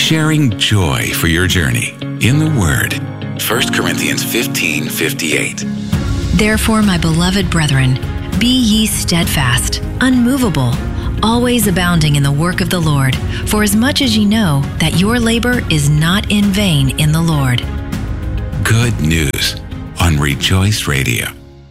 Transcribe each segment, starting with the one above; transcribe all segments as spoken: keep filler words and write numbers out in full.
sharing joy for your journey in the Word. First Corinthians fifteen fifty-eight. Therefore, my beloved brethren, be ye steadfast, unmovable, always abounding in the work of the Lord, for as much as ye know that your labor is not in vain in the Lord. Good news on Rejoice Radio.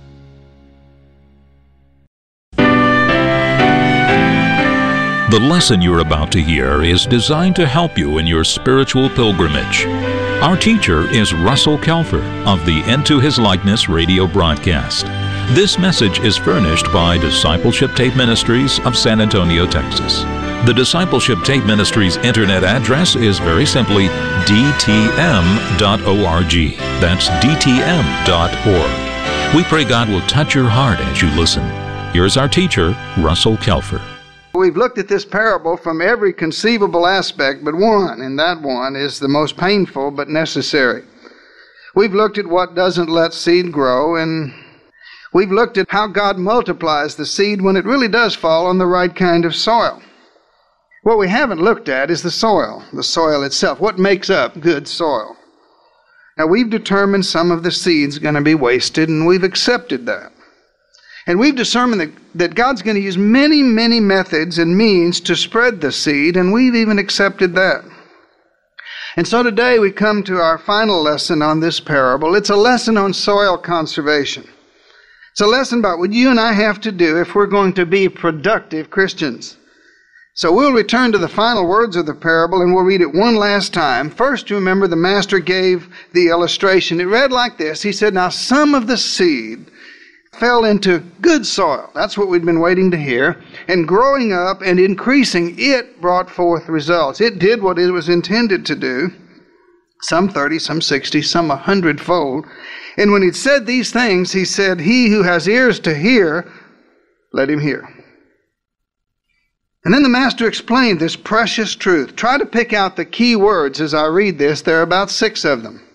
The lesson you're about to hear is designed to help you in your spiritual pilgrimage. Our teacher is Russell Kelfer of the Into His Likeness radio broadcast. This message is furnished by Discipleship Tape Ministries of San Antonio, Texas. The Discipleship Tape Ministries internet address is very simply d t m dot org. That's d t m dot org. We pray God will touch your heart as you listen. Here's our teacher, Russell Kelfer. We've looked at this parable from every conceivable aspect but one, and that one is the most painful but necessary. We've looked at what doesn't let seed grow, and we've looked at how God multiplies the seed when it really does fall on the right kind of soil. What we haven't looked at is the soil, the soil itself. What makes up good soil? Now, we've determined some of the seed's going to be wasted, and we've accepted that. And we've determined that, that God's going to use many, many methods and means to spread the seed, and we've even accepted that. And so today we come to our final lesson on this parable. It's a lesson on soil conservation. It's a lesson about what you and I have to do if we're going to be productive Christians. So we'll return to the final words of the parable, and we'll read it one last time. First, remember the master gave the illustration. It read like this. He said, now some of the seed fell into good soil. That's what we'd been waiting to hear. And growing up and increasing, it brought forth results. It did what it was intended to do. Some thirty, some sixty, some a hundredfold. And when he'd said these things, he said, he who has ears to hear, let him hear. And then the master explained this precious truth. Try to pick out the key words as I read this. There are about six of them.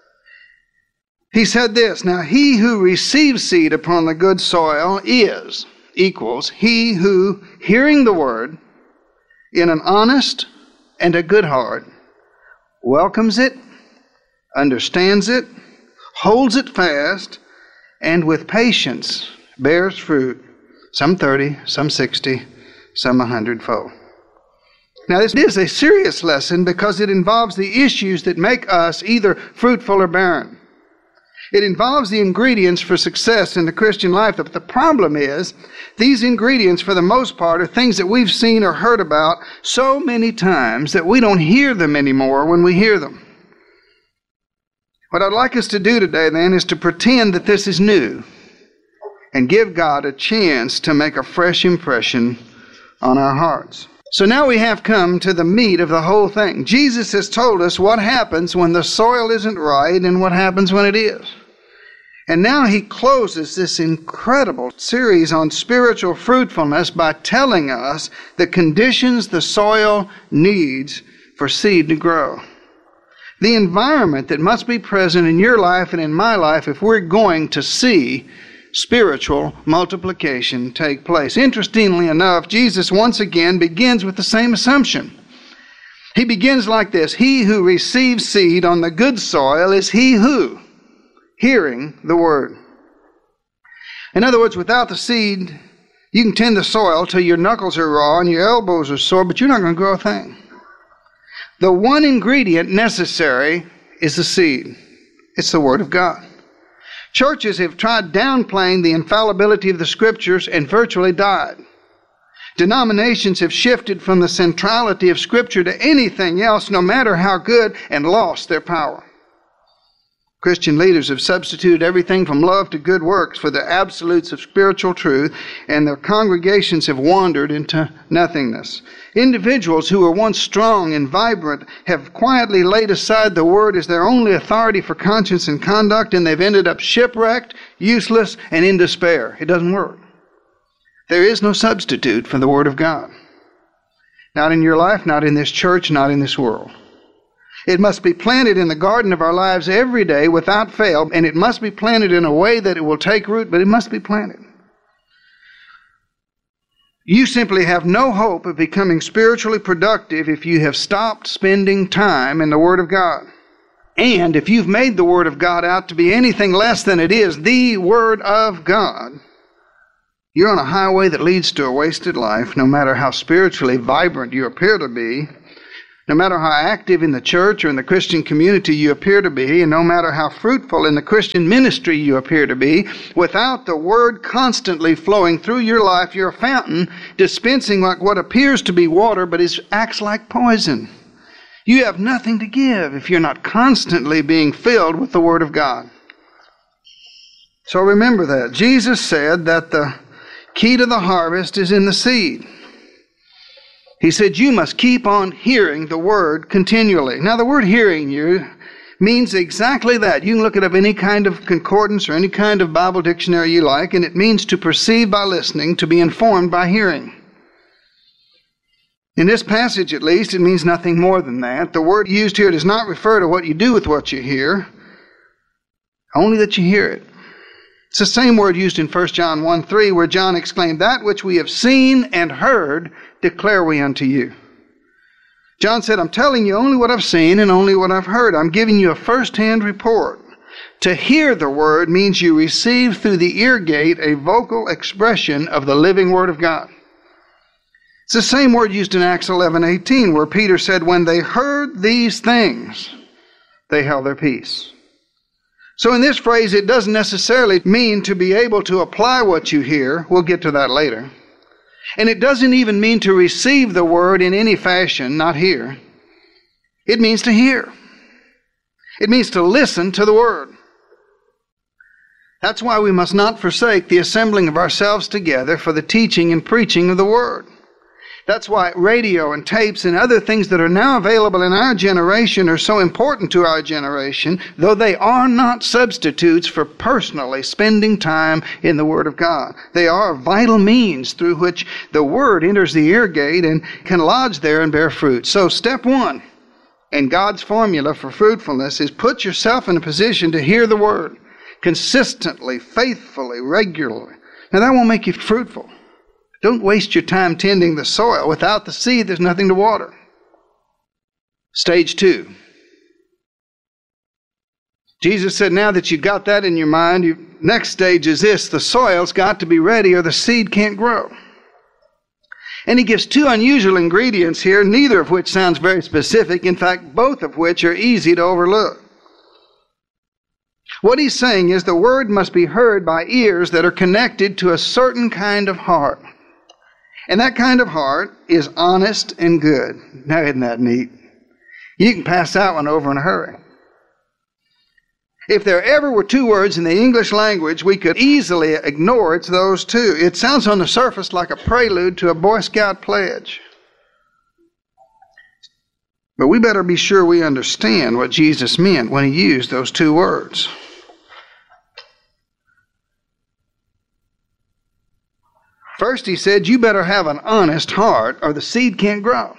He said this, now he who receives seed upon the good soil is, equals, he who, hearing the word, in an honest and a good heart, welcomes it, understands it, holds it fast, and with patience bears fruit, some thirty, some sixty, some a hundredfold. Now this is a serious lesson because it involves the issues that make us either fruitful or barren. It involves the ingredients for success in the Christian life. But the problem is, these ingredients, for the most part, are things that we've seen or heard about so many times that we don't hear them anymore when we hear them. What I'd like us to do today, then, is to pretend that this is new and give God a chance to make a fresh impression on our hearts. So now we have come to the meat of the whole thing. Jesus has told us what happens when the soil isn't right and what happens when it is. And now he closes this incredible series on spiritual fruitfulness by telling us the conditions the soil needs for seed to grow. The environment that must be present in your life and in my life if we're going to see spiritual multiplication take place. Interestingly enough, Jesus once again begins with the same assumption. He begins like this, he who receives seed on the good soil is he who, hearing the word. In other words, without the seed, you can tend the soil till your knuckles are raw and your elbows are sore, but you're not going to grow a thing. The one ingredient necessary is the seed. It's the Word of God. Churches have tried downplaying the infallibility of the Scriptures and virtually died. Denominations have shifted from the centrality of Scripture to anything else, no matter how good, and lost their power. Christian leaders have substituted everything from love to good works for the absolutes of spiritual truth, and their congregations have wandered into nothingness. Individuals who were once strong and vibrant have quietly laid aside the Word as their only authority for conscience and conduct, and they've ended up shipwrecked, useless, and in despair. It doesn't work. There is no substitute for the Word of God. Not in your life, not in this church, not in this world. It must be planted in the garden of our lives every day without fail, and it must be planted in a way that it will take root, but it must be planted. You simply have no hope of becoming spiritually productive if you have stopped spending time in the Word of God. And if you've made the Word of God out to be anything less than it is, the Word of God, you're on a highway that leads to a wasted life, no matter how spiritually vibrant you appear to be, no matter how active in the church or in the Christian community you appear to be, and no matter how fruitful in the Christian ministry you appear to be, without the Word constantly flowing through your life, you're a fountain dispensing like what appears to be water, but is, acts like poison. You have nothing to give if you're not constantly being filled with the Word of God. So remember that. Jesus said that the key to the harvest is in the seed. He said, you must keep on hearing the Word continually. Now, the word hearing you means exactly that. You can look it up any kind of concordance or any kind of Bible dictionary you like, and it means to perceive by listening, to be informed by hearing. In this passage, at least, it means nothing more than that. The word used here does not refer to what you do with what you hear, only that you hear it. It's the same word used in First John one three, where John exclaimed, that which we have seen and heard declare we unto you. John said, I'm telling you only what I've seen and only what I've heard. I'm giving you a first-hand report. To hear the Word means you receive through the ear gate a vocal expression of the living Word of God. It's the same word used in Acts eleven eighteen, where Peter said, when they heard these things, they held their peace. So in this phrase, it doesn't necessarily mean to be able to apply what you hear. We'll get to that later. And it doesn't even mean to receive the Word in any fashion, not hear. It means to hear. It means to listen to the Word. That's why we must not forsake the assembling of ourselves together for the teaching and preaching of the Word. That's why radio and tapes and other things that are now available in our generation are so important to our generation, though they are not substitutes for personally spending time in the Word of God. They are vital means through which the Word enters the ear gate and can lodge there and bear fruit. So step one in God's formula for fruitfulness is put yourself in a position to hear the Word consistently, faithfully, regularly. Now that won't make you fruitful. Don't waste your time tending the soil. Without the seed, there's nothing to water. Stage two. Jesus said, now that you've got that in your mind, your next stage is this. The soil's got to be ready or the seed can't grow. And he gives two unusual ingredients here, neither of which sounds very specific. In fact, both of which are easy to overlook. What he's saying is the Word must be heard by ears that are connected to a certain kind of heart. And that kind of heart is honest and good. Now, isn't that neat? You can pass that one over in a hurry. If there ever were two words in the English language we could easily ignore, it's those two. It sounds on the surface like a prelude to a Boy Scout pledge. But we better be sure we understand what Jesus meant when he used those two words. First, he said, you better have an honest heart or the seed can't grow.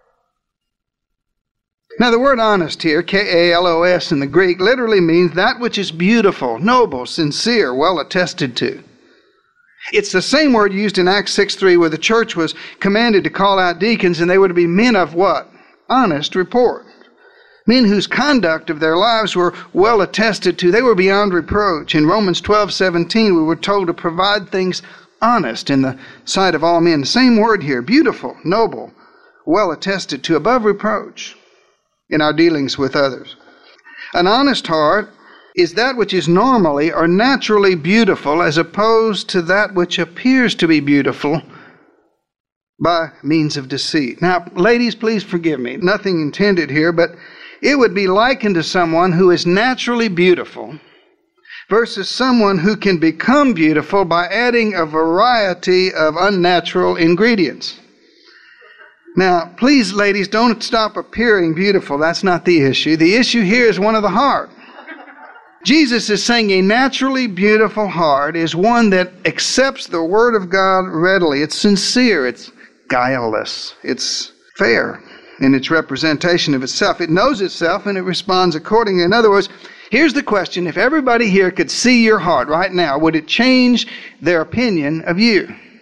Now, the word honest here, K A L O S in the Greek, literally means that which is beautiful, noble, sincere, well attested to. It's the same word used in Acts six three where the church was commanded to call out deacons, and they were to be men of what? Honest report. Men whose conduct of their lives were well attested to. They were beyond reproach. In Romans twelve seventeen, we were told to provide things honest in the sight of all men. Same word here, beautiful, noble, well attested to, above reproach in our dealings with others. An honest heart is that which is normally or naturally beautiful as opposed to that which appears to be beautiful by means of deceit. Now, ladies, please forgive me. Nothing intended here, but it would be likened to someone who is naturally beautiful versus someone who can become beautiful by adding a variety of unnatural ingredients. Now, please, ladies, don't stop appearing beautiful. That's not the issue. The issue here is one of the heart. Jesus is saying a naturally beautiful heart is one that accepts the Word of God readily. It's sincere. It's guileless. It's fair in its representation of itself. It knows itself and it responds accordingly. In other words, here's the question. If everybody here could see your heart right now, would it change their opinion of you?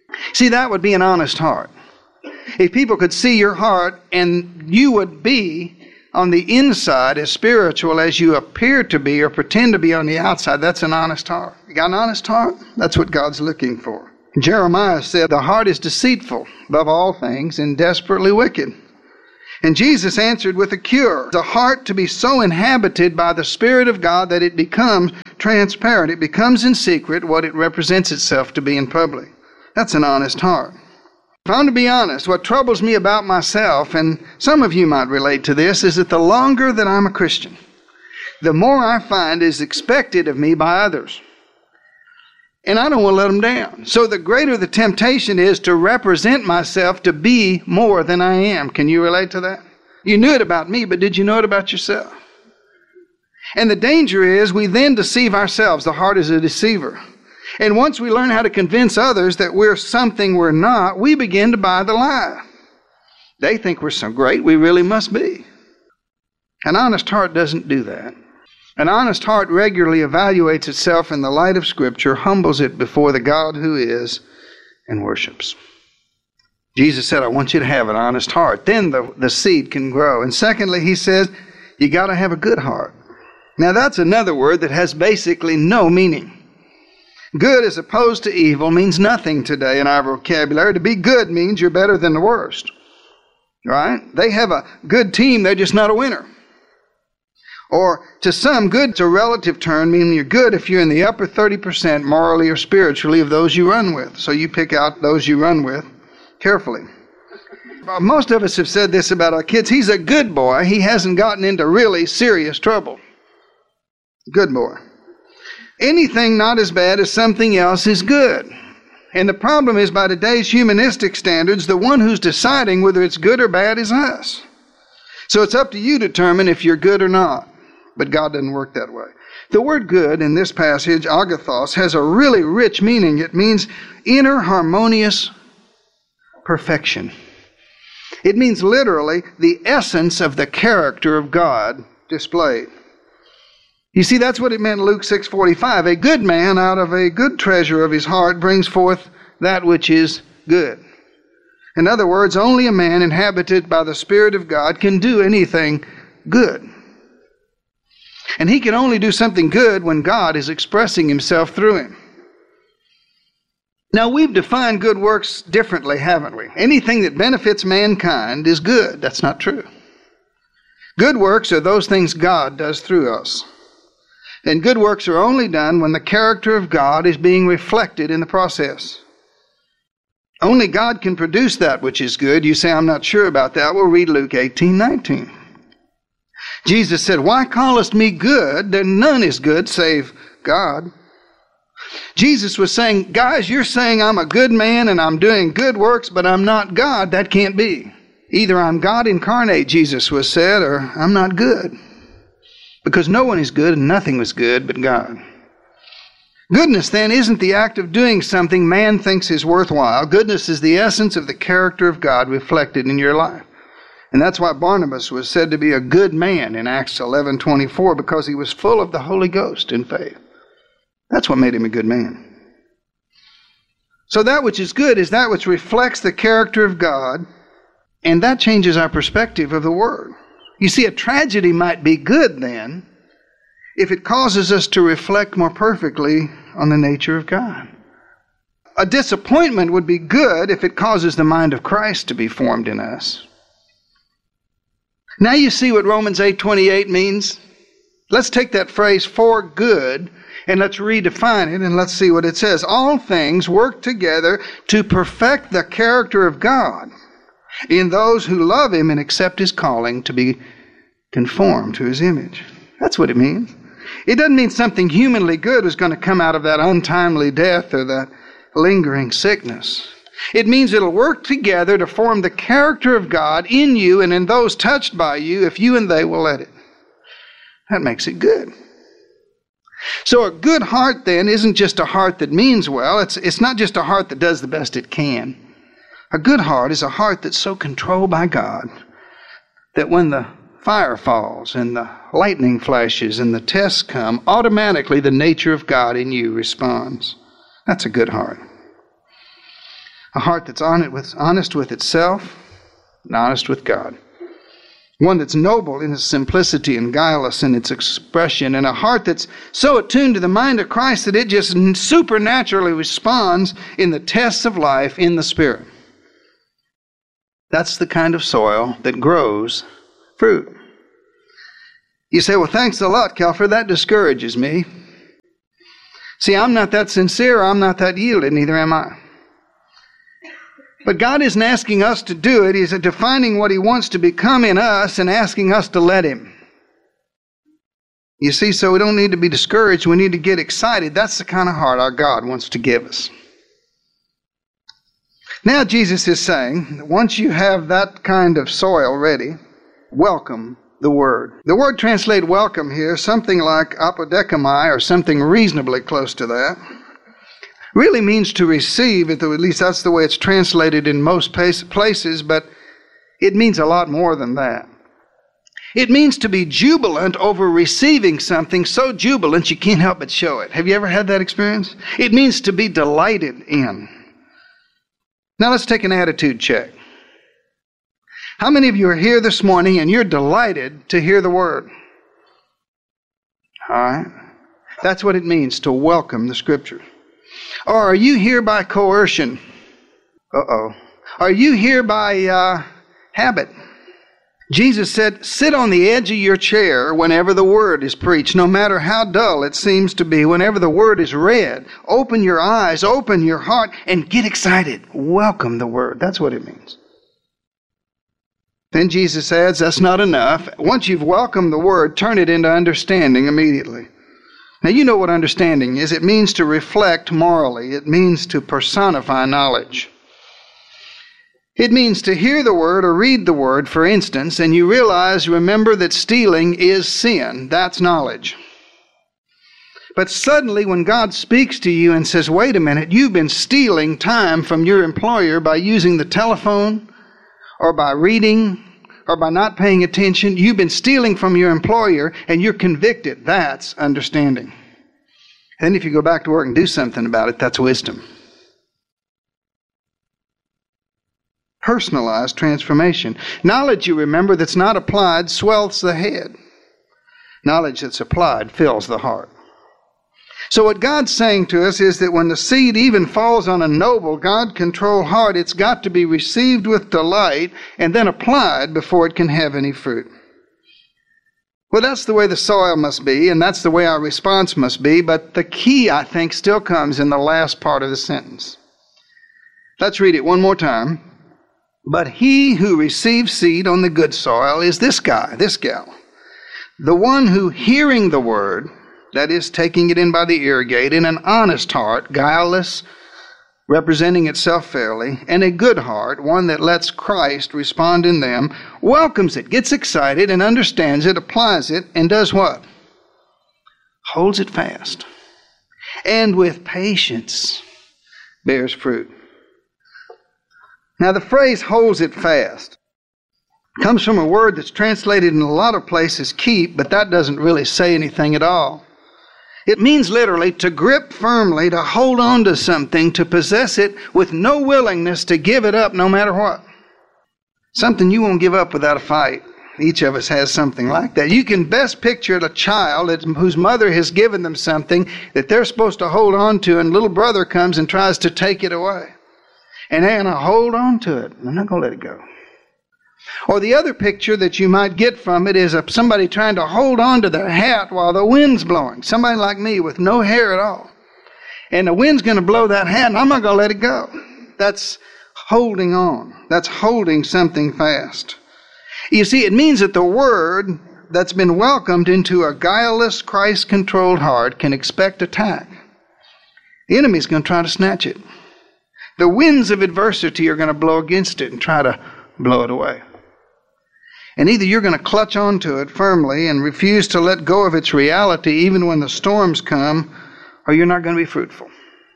See, that would be an honest heart. If people could see your heart and you would be on the inside as spiritual as you appear to be or pretend to be on the outside, that's an honest heart. You got an honest heart? That's what God's looking for. Jeremiah said, the heart is deceitful above all things and desperately wicked. And Jesus answered with a cure. The heart to be so inhabited by the Spirit of God that it becomes transparent. It becomes in secret what it represents itself to be in public. That's an honest heart. If I'm to be honest, what troubles me about myself, and some of you might relate to this, is that the longer that I'm a Christian, the more I find is expected of me by others. And I don't want to let them down. So the greater the temptation is to represent myself to be more than I am. Can you relate to that? You knew it about me, but did you know it about yourself? And the danger is we then deceive ourselves. The heart is a deceiver. And once we learn how to convince others that we're something we're not, we begin to buy the lie. They think we're so great, we really must be. An honest heart doesn't do that. An honest heart regularly evaluates itself in the light of Scripture, humbles it before the God who is, and worships. Jesus said, I want you to have an honest heart. Then the, the seed can grow. And secondly, he says, you got to have a good heart. Now that's another word that has basically no meaning. Good as opposed to evil means nothing today in our vocabulary. To be good means you're better than the worst. Right? They have a good team, they're just not a winner. Or to some, good's a relative term, meaning you're good if you're in the upper thirty percent morally or spiritually of those you run with. So you pick out those you run with carefully. Most of us have said this about our kids. He's a good boy. He hasn't gotten into really serious trouble. Good boy. Anything not as bad as something else is good. And the problem is, by today's humanistic standards, the one who's deciding whether it's good or bad is us. So it's up to you to determine if you're good or not. But God doesn't work that way. The word good in this passage, agathos, has a really rich meaning. It means inner harmonious perfection. It means literally the essence of the character of God displayed. You see, that's what it meant in Luke six forty-five. A good man out of a good treasure of his heart brings forth that which is good. In other words, only a man inhabited by the Spirit of God can do anything good. And he can only do something good when God is expressing himself through him. Now, we've defined good works differently, haven't we? Anything that benefits mankind is good. That's not true. Good works are those things God does through us. And good works are only done when the character of God is being reflected in the process. Only God can produce that which is good. You say, I'm not sure about that. We'll read Luke eighteen nineteen. Jesus said, why callest me good? Then none is good save God. Jesus was saying, guys, you're saying I'm a good man and I'm doing good works, but I'm not God. That can't be. Either I'm God incarnate, Jesus was said, or I'm not good. Because no one is good and nothing was good but God. Goodness, then, isn't the act of doing something man thinks is worthwhile. Goodness is the essence of the character of God reflected in your life. And that's why Barnabas was said to be a good man in Acts eleven twenty-four, because he was full of the Holy Ghost in faith. That's what made him a good man. So that which is good is that which reflects the character of God, and that changes our perspective of the Word. You see, a tragedy might be good then if it causes us to reflect more perfectly on the nature of God. A disappointment would be good if it causes the mind of Christ to be formed in us. Now you see what Romans eight twenty-eight means? Let's take that phrase, for good, and let's redefine it, and let's see what it says. All things work together to perfect the character of God in those who love Him and accept His calling to be conformed to His image. That's what it means. It doesn't mean something humanly good is going to come out of that untimely death or that lingering sickness. It means it'll work together to form the character of God in you and in those touched by you if you and they will let it. That makes it good. So a good heart then isn't just a heart that means well. It's, it's not just a heart that does the best it can. A good heart is a heart that's so controlled by God that when the fire falls and the lightning flashes and the tests come, automatically the nature of God in you responds. That's a good heart. A heart that's honest with itself and honest with God. One that's noble in its simplicity and guileless in its expression, and a heart that's so attuned to the mind of Christ that it just supernaturally responds in the tests of life in the Spirit. That's the kind of soil that grows fruit. You say, well, thanks a lot, Kelfer. That discourages me. See, I'm not that sincere. I'm not that yielded. Neither am I. But God isn't asking us to do it. He's defining what He wants to become in us and asking us to let Him. You see, so we don't need to be discouraged. We need to get excited. That's the kind of heart our God wants to give us. Now Jesus is saying that once you have that kind of soil ready, welcome the Word. The word translated welcome here, something like apodekamai or something reasonably close to that, really means to receive, at least that's the way it's translated in most places, but it means a lot more than that. It means to be jubilant over receiving something, so jubilant you can't help but show it. Have you ever had that experience? It means to be delighted in. Now let's take an attitude check. How many of you are here this morning and you're delighted to hear the Word? All right. That's what it means to welcome the Scripture. Or are you here by coercion? Uh-oh. Are you here by uh, habit? Jesus said, sit on the edge of your chair whenever the Word is preached, no matter how dull it seems to be. Whenever the Word is read, open your eyes, open your heart, and get excited. Welcome the Word. That's what it means. Then Jesus adds, that's not enough. Once you've welcomed the Word, turn it into understanding immediately. Now, you know what understanding is. It means to reflect morally. It means to personify knowledge. It means to hear the Word or read the Word, for instance, and you realize, remember that stealing is sin. That's knowledge. But suddenly when God speaks to you and says, wait a minute, you've been stealing time from your employer by using the telephone or by reading or by not paying attention. You've been stealing from your employer and you're convicted. That's understanding. Then if you go back to work and do something about it, that's wisdom. Personalized transformation. Knowledge, you remember, that's not applied swells the head. Knowledge that's applied fills the heart. So what God's saying to us is that when the seed even falls on a noble, God-controlled heart, it's got to be received with delight and then applied before it can have any fruit. Well, that's the way the soil must be, and that's the way our response must be, but the key, I think, still comes in the last part of the sentence. Let's read it one more time. But he who receives seed on the good soil is this guy, this gal, the one who, hearing the word, that is, taking it in by the ear gate, in an honest heart, guileless, representing itself fairly, and a good heart, one that lets Christ respond in them, welcomes it, gets excited, and understands it, applies it, and does what? Holds it fast. And with patience bears fruit. Now the phrase holds it fast comes from a word that's translated in a lot of places keep, but that doesn't really say anything at all. It means literally to grip firmly, to hold on to something, to possess it with no willingness to give it up no matter what. Something you won't give up without a fight. Each of us has something like that. You can best picture a child whose mother has given them something that they're supposed to hold on to, and little brother comes and tries to take it away. And they're going to hold on to it. I'm not going to let it go. Or the other picture that you might get from it is of somebody trying to hold on to their hat while the wind's blowing. Somebody like me with no hair at all. And the wind's going to blow that hat and I'm not going to let it go. That's holding on. That's holding something fast. You see, it means that the word that's been welcomed into a guileless, Christ-controlled heart can expect attack. The enemy's going to try to snatch it. The winds of adversity are going to blow against it and try to blow it away. And either you're going to clutch onto it firmly and refuse to let go of its reality even when the storms come, or you're not going to be fruitful.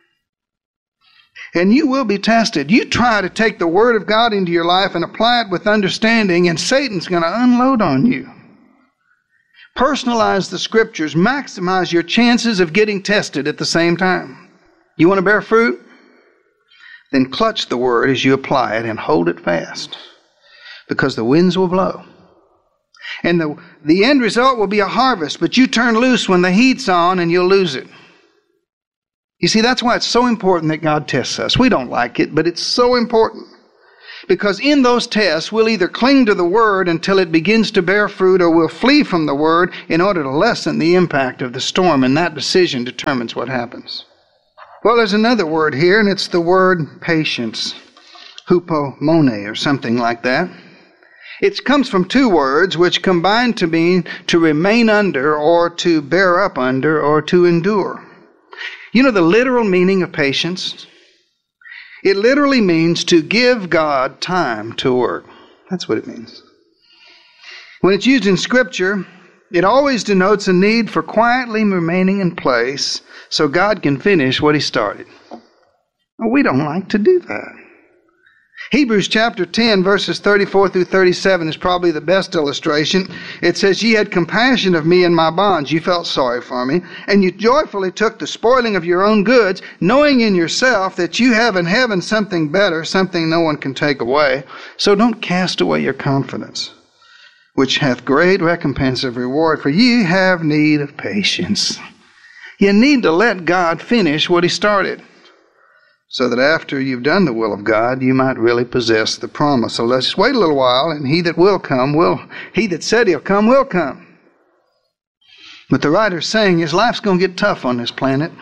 And you will be tested. You try to take the Word of God into your life and apply it with understanding, and Satan's going to unload on you. Personalize the Scriptures. Maximize your chances of getting tested at the same time. You want to bear fruit? Then clutch the word as you apply it and hold it fast, because the winds will blow. And the, the end result will be a harvest, but you turn loose when the heat's on and you'll lose it. You see, that's why it's so important that God tests us. We don't like it, but it's so important. Because in those tests, we'll either cling to the Word until it begins to bear fruit, or we'll flee from the Word in order to lessen the impact of the storm, and that decision determines what happens. Well, there's another word here, and it's the word patience. Hupomone, or something like that. It comes from two words which combine to mean to remain under, or to bear up under, or to endure. You know the literal meaning of patience? It literally means to give God time to work. That's what it means. When it's used in Scripture, it always denotes a need for quietly remaining in place so God can finish what He started. Well, we don't like to do that. Hebrews chapter ten, verses thirty-four through thirty-seven is probably the best illustration. It says, "Ye had compassion of me in my bonds." You felt sorry for me. "And you joyfully took the spoiling of your own goods, knowing in yourself that you have in heaven something better, something no one can take away. So don't cast away your confidence, which hath great recompense of reward. For ye have need of patience." You need to let God finish what He started, so that after you've done the will of God, you might really possess the promise. So let's just wait a little while, and He that will come, will, He that said He'll come, will come. But the writer's saying is life's going to get tough on this planet.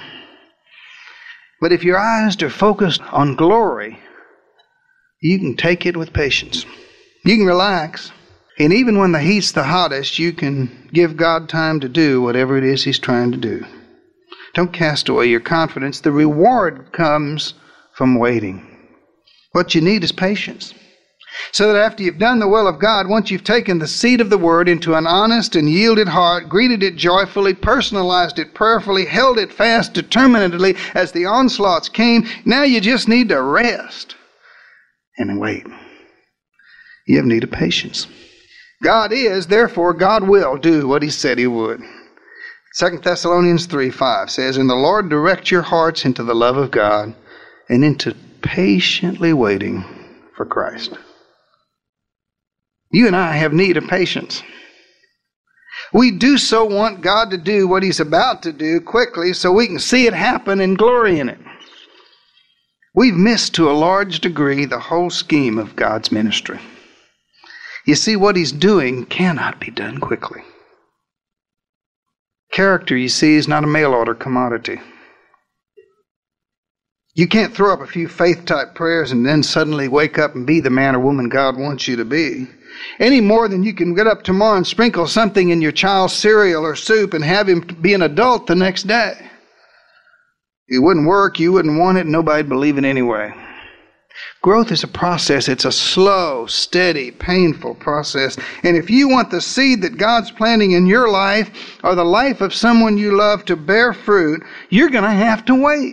But if your eyes are focused on glory, you can take it with patience. You can relax. And even when the heat's the hottest, you can give God time to do whatever it is He's trying to do. Don't cast away your confidence. The reward comes from waiting. What you need is patience. So that after you've done the will of God, once you've taken the seed of the Word into an honest and yielded heart, greeted it joyfully, personalized it prayerfully, held it fast determinedly as the onslaughts came, now you just need to rest and wait. You have need of patience. God is, therefore God will do what He said He would. Second Thessalonians three five says, "And the Lord direct your hearts into the love of God and into patiently waiting for Christ." You and I have need of patience. We do so want God to do what He's about to do quickly so we can see it happen and glory in it. We've missed to a large degree the whole scheme of God's ministry. You see, what He's doing cannot be done quickly. Character, you see, is not a mail-order commodity. You can't throw up a few faith-type prayers and then suddenly wake up and be the man or woman God wants you to be. Any more than you can get up tomorrow and sprinkle something in your child's cereal or soup and have him be an adult the next day. It wouldn't work, you wouldn't want it, and nobody'd believe it anyway. Growth is a process. It's a slow, steady, painful process. And if you want the seed that God's planting in your life or the life of someone you love to bear fruit, you're going to have to wait.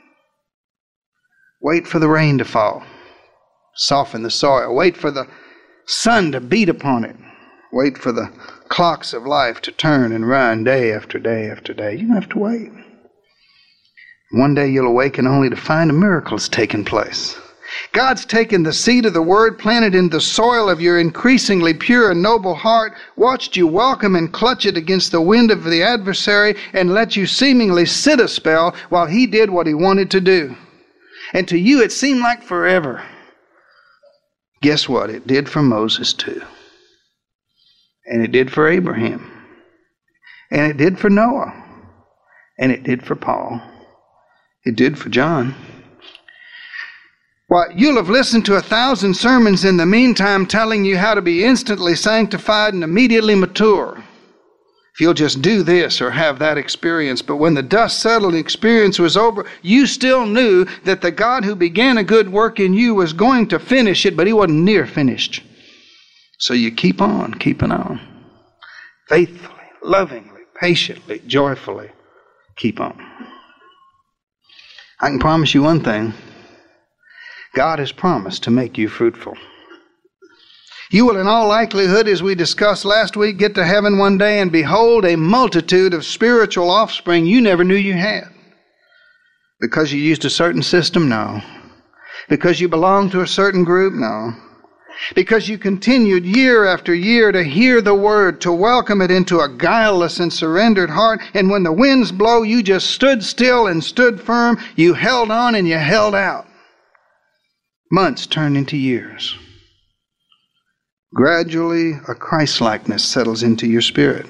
Wait for the rain to fall. Soften the soil. Wait for the sun to beat upon it. Wait for the clocks of life to turn and run day after day after day. You have to wait. One day you'll awaken only to find a miracle has taken place. God's taken the seed of the Word, planted in the soil of your increasingly pure and noble heart, watched you welcome and clutch it against the wind of the adversary, and let you seemingly sit a spell while He did what He wanted to do. And to you it seemed like forever. Guess what? It did for Moses too. And it did for Abraham. And it did for Noah. And it did for Paul. It did for John. Why, you'll have listened to a thousand sermons in the meantime telling you how to be instantly sanctified and immediately mature. If you'll just do this or have that experience. But when the dust settled and experience was over, you still knew that the God who began a good work in you was going to finish it, but He wasn't near finished. So you keep on, keeping on. Faithfully, lovingly, patiently, joyfully, keep on. I can promise you one thing. God has promised to make you fruitful. You will in all likelihood, as we discussed last week, get to heaven one day and behold a multitude of spiritual offspring you never knew you had. Because you used a certain system? No. Because you belong to a certain group? No. Because you continued year after year to hear the word, to welcome it into a guileless and surrendered heart, and when the winds blow, you just stood still and stood firm. You held on and you held out. Months turned into years. Gradually, a Christ-likeness settles into your spirit.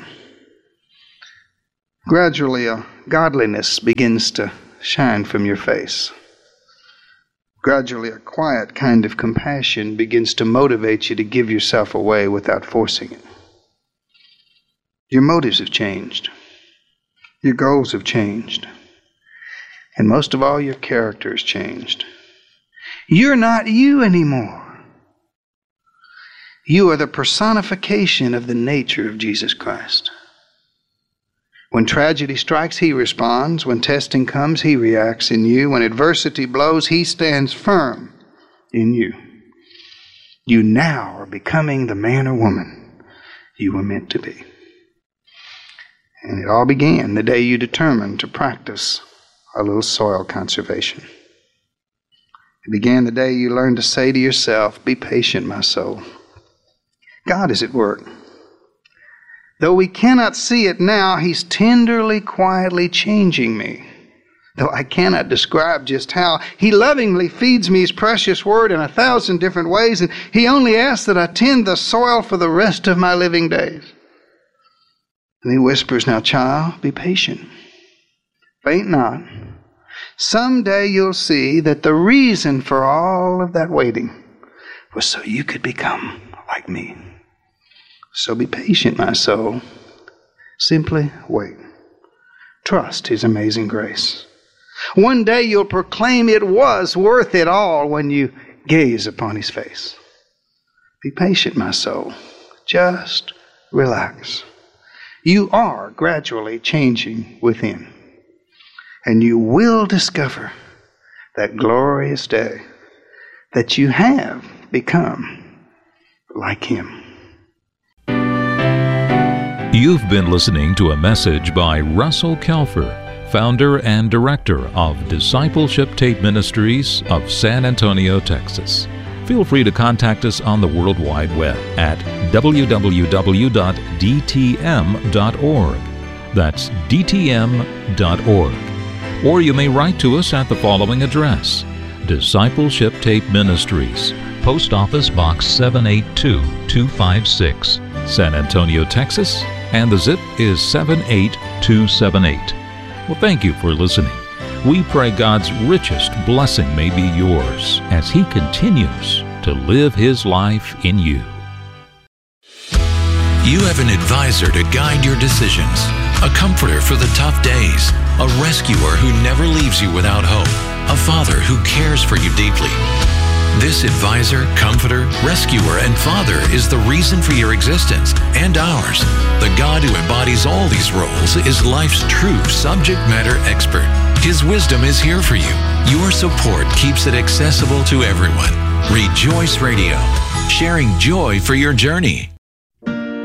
Gradually, a godliness begins to shine from your face. Gradually, a quiet kind of compassion begins to motivate you to give yourself away without forcing it. Your motives have changed. Your goals have changed. And most of all, your character has changed. You're not you anymore. You are the personification of the nature of Jesus Christ. When tragedy strikes, He responds. When testing comes, He reacts in you. When adversity blows, He stands firm in you. You now are becoming the man or woman you were meant to be. And it all began the day you determined to practice a little soil conservation. It began the day you learned to say to yourself, "Be patient, my soul. God is at work. Though we cannot see it now, He's tenderly, quietly changing me. Though I cannot describe just how, He lovingly feeds me His precious word in a thousand different ways, and He only asks that I tend the soil for the rest of my living days." And He whispers, "Now, child, be patient. Faint not. Someday you'll see that the reason for all of that waiting was so you could become like me. So be patient, my soul. Simply wait. Trust His amazing grace. One day you'll proclaim it was worth it all when you gaze upon His face. Be patient, my soul. Just relax. You are gradually changing within. And you will discover that glorious day that you have become like Him. You've been listening to a message by Russell Kelfer, founder and director of Discipleship Tape Ministries of San Antonio, Texas. Feel free to contact us on the World Wide Web at w w w dot d t m dot org. That's d t m dot org. Or you may write to us at the following address: Discipleship Tape Ministries, Post Office Box seven eight two two five six, San Antonio, Texas, and the zip is seven eight two seven eight. Well, thank you for listening. We pray God's richest blessing may be yours as He continues to live His life in you. You have an advisor to guide your decisions, a comforter for the tough days, a rescuer who never leaves you without hope, a father who cares for you deeply. This advisor, comforter, rescuer, and father is the reason for your existence and ours. The God who embodies all these roles is life's true subject matter expert. His wisdom is here for you. Your support keeps it accessible to everyone. Rejoice Radio, sharing joy for your journey.